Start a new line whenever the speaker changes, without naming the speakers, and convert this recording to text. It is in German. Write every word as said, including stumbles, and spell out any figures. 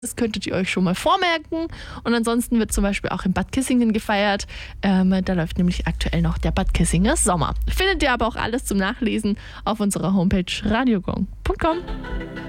Das könntet ihr euch schon mal vormerken. Und ansonsten wird zum Beispiel auch in Bad Kissingen gefeiert. Ähm, da läuft nämlich aktuell noch der Bad Kissinger Sommer. Findet ihr aber auch alles zum Nachlesen auf unserer Homepage radiogong punkt com.